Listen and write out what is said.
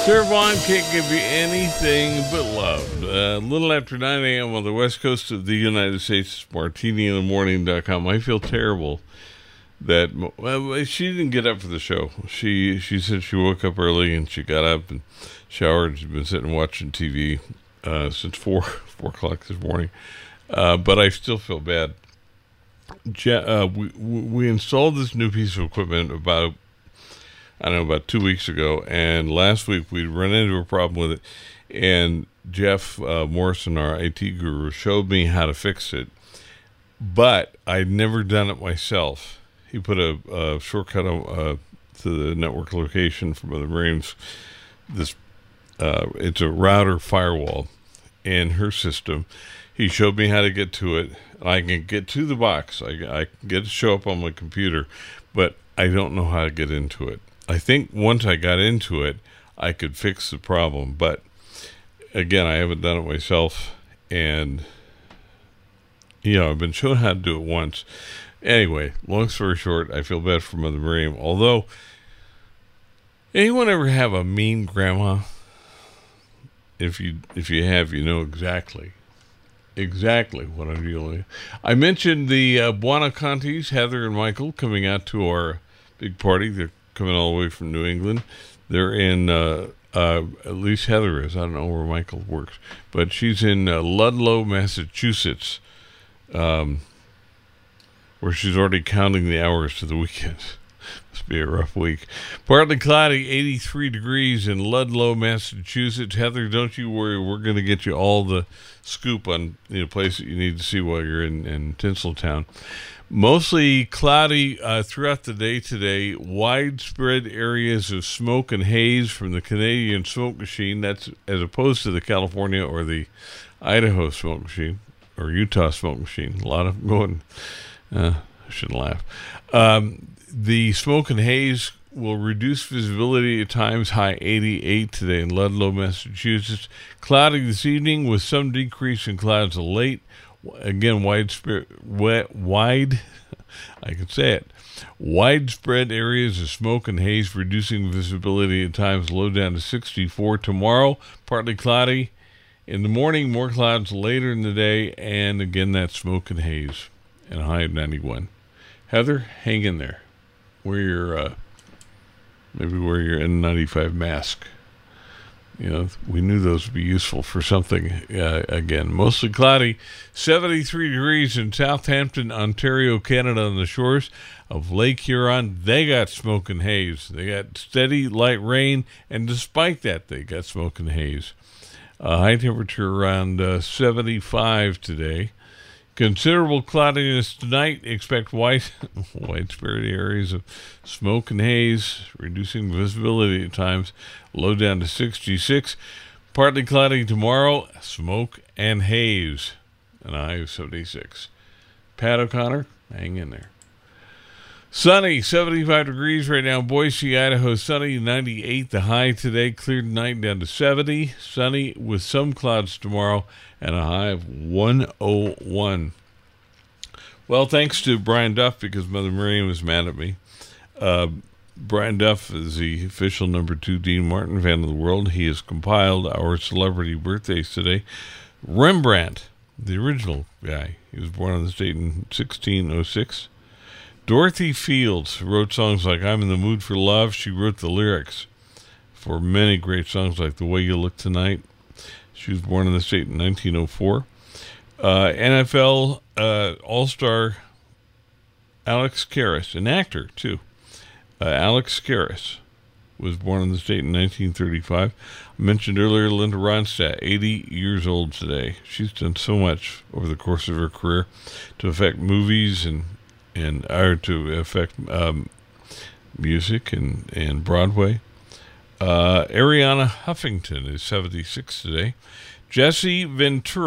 Servon can't give you anything but love. A little after 9 a.m. on the west coast of the United States, martiniinthemorning.com. I feel terrible that she didn't get up for the show. She said she woke up early and she got up and showered. She's been sitting watching TV since 4 o'clock this morning. But I still feel bad. We installed this new piece of equipment about 2 weeks ago, and last week we ran into a problem with it, and Jeff Morrison, our IT guru, showed me how to fix it, but I'd never done it myself. He put a shortcut to the network location for Mother Miriam's. It's a router firewall in her system. He showed me how to get to it. I can get to the box. I can get it to show up on my computer, but I don't know how to get into it. I think once I got into it, I could fix the problem. But again, I haven't done it myself. And, I've been shown how to do it once. Anyway, long story short, I feel bad for Mother Miriam. Although, anyone ever have a mean grandma? If you have, you know exactly what I'm dealing with. I mentioned the Buonacontis, Heather and Michael, coming out to our big party. They're coming all the way from New England. They're in, at least Heather is. I don't know where Michael works. But she's in Ludlow, Massachusetts, where she's already counting the hours to the weekend. Must be a rough week. Partly cloudy, 83 degrees in Ludlow, Massachusetts. Heather, don't you worry. We're going to get you all the scoop on the place that you need to see while you're in Tinseltown. Mostly cloudy throughout the day today. Widespread areas of smoke and haze from the Canadian smoke machine. That's as opposed to the California or the Idaho smoke machine or Utah smoke machine. A lot of them going. I shouldn't laugh. The smoke and haze will reduce visibility at times. High 88 today in Ludlow, Massachusetts. Cloudy this evening with some decrease in clouds late. Again, widespread areas of smoke and haze, reducing visibility at times, low down to 64. Tomorrow, partly cloudy. In the morning, more clouds later in the day, and again, that smoke and haze, and a high of 91. Heather, hang in there. Wear your N95 mask. We knew those would be useful for something. Again, mostly cloudy. 73 degrees in Southampton, Ontario, Canada, on the shores of Lake Huron. They got smoke and haze. They got steady light rain, and despite that, they got smoke and haze. High temperature around 75 today. Considerable cloudiness tonight. Expect widespread areas of smoke and haze, reducing visibility at times. Low down to 66. Partly cloudy tomorrow. Smoke and haze. An high of 76. Pat O'Connor, hang in there. Sunny, 75 degrees right now. Boise, Idaho, sunny, 98. The high today, cleared tonight down to 70. Sunny with some clouds tomorrow and a high of 101. Well, thanks to Brian Duff, because Mother Miriam is mad at me. Brian Duff is the official number 2 Dean Martin fan of the world. He has compiled our celebrity birthdays today. Rembrandt, the original guy. He was born on this date in 1606. Dorothy Fields wrote songs like I'm in the Mood for Love. She wrote the lyrics for many great songs like The Way You Look Tonight. She was born in the state in 1904. NFL All-Star Alex Karras, an actor too. Alex Karras was born in the state in 1935. I mentioned earlier Linda Ronstadt, 80 years old today. She's done so much over the course of her career to affect movies and to affect music and Broadway. Ariana Huffington is 76 today. Jesse Ventura